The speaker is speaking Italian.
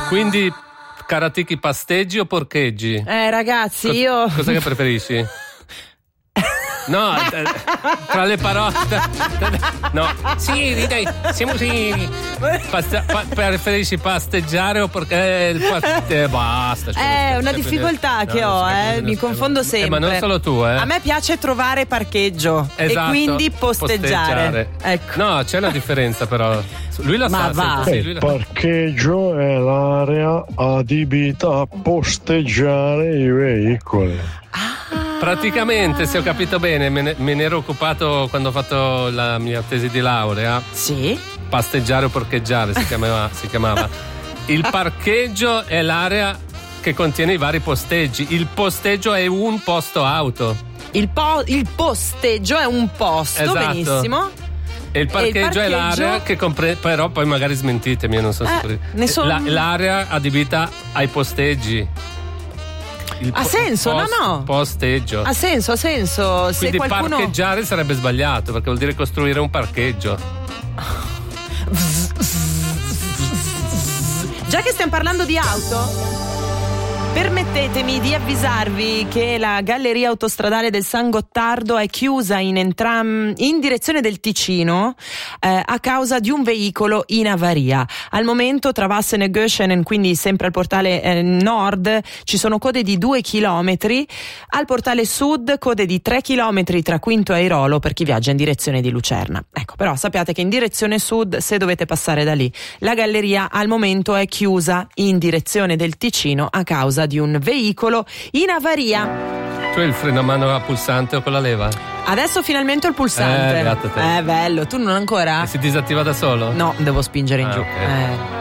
Quindi Karatiki, pasteggi o porcheggi? Ragazzi, io... Cosa che preferisci? No, tra le parole. No, sì, dai, siamo sì. Preferisci pasteggiare o perché basta. È una difficoltà che ho, mi confondo sempre. Ma non solo tu, A me piace trovare parcheggio, esatto, e quindi posteggiare. Ecco. No, c'è una differenza però. Lui la sa. Va. Il parcheggio è l'area adibita a posteggiare i veicoli. Praticamente, se ho capito bene, me ne ero occupato quando ho fatto la mia tesi di laurea. Sì. Pasteggiare o parcheggiare si chiamava. Il parcheggio è l'area che contiene i vari posteggi. Il posteggio è un posto auto. Il posteggio è un posto, esatto. Benissimo. E il parcheggio è l'area che però poi magari smentitemi, non so se l'area adibita ai posteggi. Ha senso, no? Posteggio. Ha senso. Quindi parcheggiare sarebbe sbagliato, perché vuol dire costruire un parcheggio. Già che stiamo parlando di auto, permettetemi di avvisarvi che la galleria autostradale del San Gottardo è chiusa in direzione del Ticino a causa di un veicolo in avaria. Al momento tra Vassen e Göschenen, quindi sempre al portale nord, ci sono code di 2 chilometri, al portale sud code di 3 chilometri tra Quinto e Airolo per chi viaggia in direzione di Lucerna. Ecco, però sappiate che in direzione sud, se dovete passare da lì, la galleria al momento è chiusa in direzione del Ticino a causa di un veicolo in avaria. Tu hai il freno a mano a pulsante o con la leva? Adesso finalmente ho il pulsante. Grazie a te. Bello, tu non ancora? E si disattiva da solo? No, devo spingere in giù. Okay.